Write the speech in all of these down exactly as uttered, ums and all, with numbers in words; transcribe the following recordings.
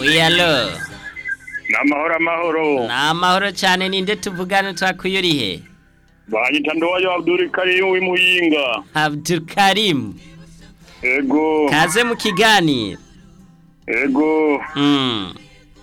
Wiyalo. Namahoro amahoro. Namahoro cyane ninde tuvugana twakuyurihe? Banyita Ndowayo Abdul Karim w'Imuyinga. Abdul Karim. Ego. Kaze mu kiganiro. Ego. Mm.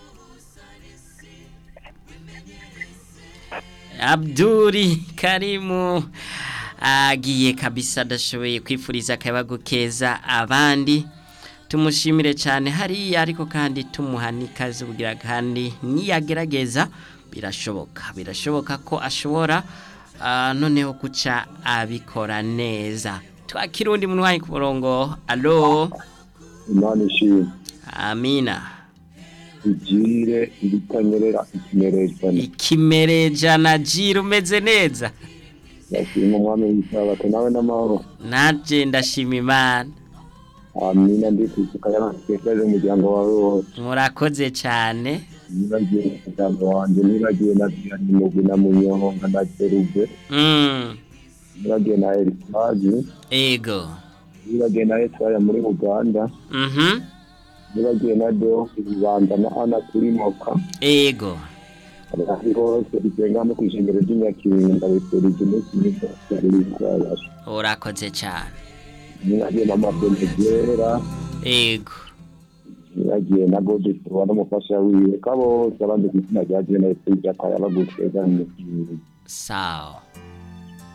Abdul Karimu agiye kabisa dashoboye kwifuriza akabago keza abandi. Tumushimire cyane hariya ariko kandi tumuhanikaze kugira kandi niyagerageza birashoboka birashoboka ko ashobora uh, noneho kuca abikora neza. Twakirundi muntu wanyu ku murongo. Allo Imana ishimwe. Amina. Ijire ibitanyerera ikimerejana. Ikimerejana jira umeze neza. Yashimwe umwami w'Isabato nawe n'amahoro. Naje ndashima Imana. Amina ndikusuka y'abakekeje umuryango wawe wose. Murakoze cyane. Nibagiye umuryango wanje nibagiye na Diane Mugwi na Munyonga na Terube. Mm. Nibagiye na Elifadi. Ego. Nibagiye na Etaya muri Uganda. Mhm. Nibagiye na Deo Rwanda na Ana kuri Moka. Ego. Abandi bose bigenga mu kwishengero ry'Inyakirinda biserije n'iki n'iki cyari Urakoze cyane. Nibagiye na Mabelgera. Ego. Nibagiye na Gode tubona umufasha wiwe kabo abandi kwizina rya Jena Efrika kaya baguteza mu Sawa.